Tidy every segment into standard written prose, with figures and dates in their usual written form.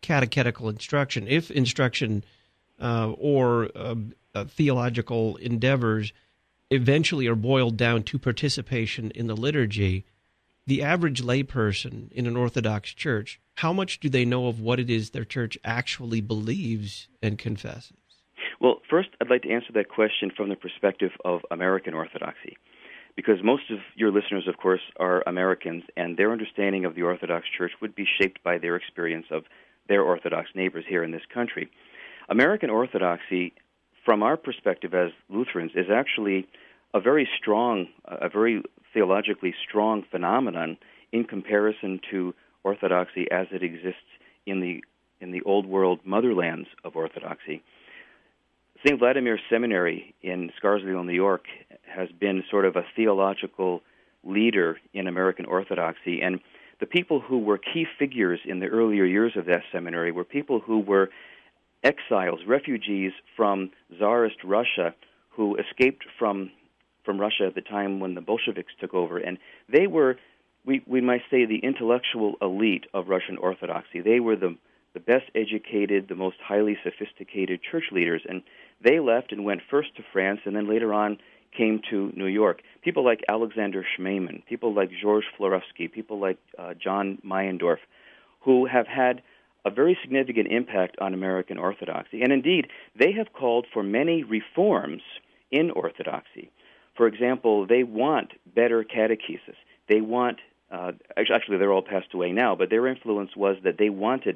catechetical instruction. If instruction or theological endeavors eventually are boiled down to participation in the liturgy, the average layperson in an Orthodox church, how much do they know of what it is their church actually believes and confesses? Well, first, I'd like to answer that question from the perspective of American Orthodoxy, because most of your listeners, of course, are Americans, and their understanding of the Orthodox Church would be shaped by their experience of their Orthodox neighbors here in this country. American Orthodoxy, from our perspective as Lutherans, is actually a very theologically strong phenomenon in comparison to Orthodoxy as it exists in the old world motherlands of Orthodoxy. St. Vladimir Seminary in Scarsdale, New York, has been sort of a theological leader in American Orthodoxy, and the people who were key figures in the earlier years of that seminary were people who were exiles, refugees from Tsarist Russia, who escaped from Russia at the time when the Bolsheviks took over, and they were, we might say, the intellectual elite of Russian Orthodoxy. They were the best educated, the most highly sophisticated church leaders, and they left and went first to France and then later on came to New York. People like Alexander Schmemann, people like George Florovsky, people like John Meyendorff, who have had a very significant impact on American Orthodoxy. And indeed, they have called for many reforms in Orthodoxy. For example, they want better catechesis. They want, actually they're all passed away now, but their influence was that they wanted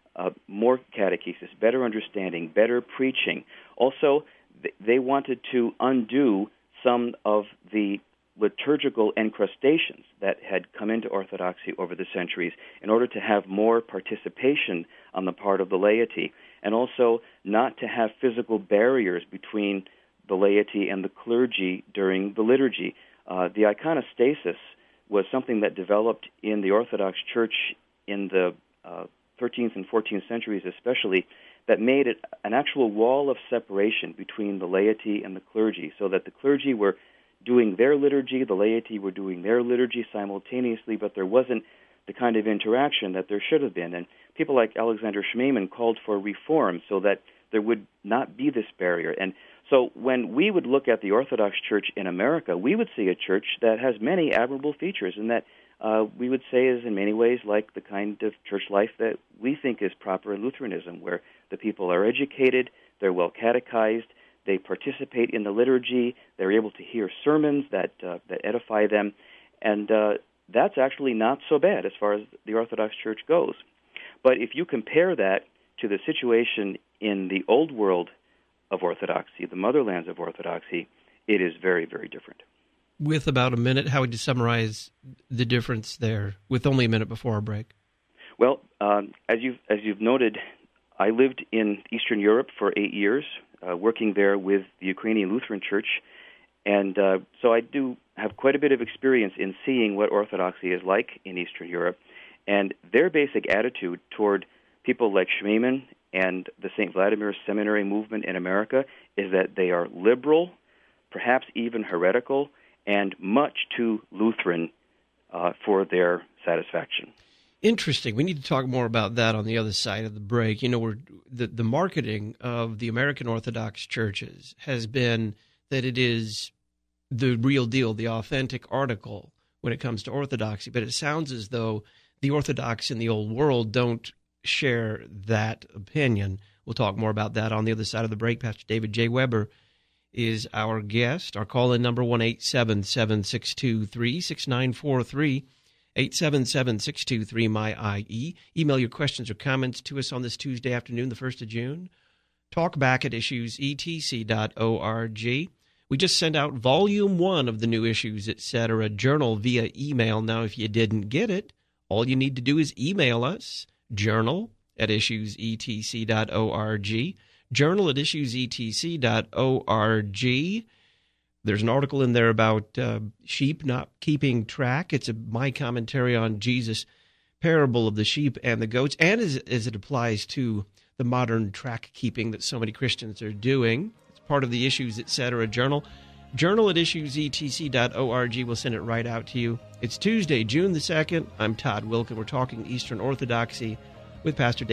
more catechesis, better understanding, better preaching. Also, they wanted to undo some of the liturgical encrustations that had come into Orthodoxy over the centuries in order to have more participation on the part of the laity, and also not to have physical barriers between the laity and the clergy during the liturgy. The iconostasis was something that developed in the Orthodox Church in the 13th and 14th centuries especially, that made it an actual wall of separation between the laity and the clergy, so that the clergy were doing their liturgy, the laity were doing their liturgy simultaneously, but there wasn't the kind of interaction that there should have been. And people like Alexander Schmemann called for reform so that there would not be this barrier. And so when we would look at the Orthodox Church in America, we would see a church that has many admirable features, and that we would say is in many ways like the kind of church life that we think is proper in Lutheranism, where the people are educated, they're well catechized, they participate in the liturgy, they're able to hear sermons that edify them, and that's actually not so bad as far as the Orthodox Church goes. But if you compare that to the situation in the old world of Orthodoxy, the motherlands of Orthodoxy, it is very, very different. With about a minute, how would you summarize the difference there with only a minute before our break? Well, as you've noted, I lived in Eastern Europe for 8 years, working there with the Ukrainian Lutheran Church, and so I do have quite a bit of experience in seeing what Orthodoxy is like in Eastern Europe, and their basic attitude toward people like Schmemann and the St. Vladimir Seminary movement in America is that they are liberal, perhaps even heretical, and much too Lutheran for their satisfaction. Interesting. We need to talk more about that on the other side of the break. You know, the marketing of the American Orthodox churches has been that it is the real deal, the authentic article when it comes to Orthodoxy. But it sounds as though the Orthodox in the old world don't share that opinion. We'll talk more about that on the other side of the break. Pastor David J. Weber is our guest. Our call-in number 1-877-623-6943, 877-623-MY-IE. Email your questions or comments to us on this Tuesday afternoon, the 1st of June. Talk back at issuesetc.org. We just sent out Volume 1 of the New Issues, Etc. journal via email. Now, if you didn't get it, all you need to do is email us, journal@issuesetc.org. journal@issuesetc.org. There's an article in there about sheep not keeping track. It's my commentary on Jesus' parable of the sheep and the goats, and as it applies to the modern track keeping that so many Christians are doing. It's part of the Issues Etc. journal. Journal@issuesetc.org. We'll send it right out to you. It's Tuesday, June the 2nd. I'm Todd Wilken. We're talking Eastern Orthodoxy with Pastor David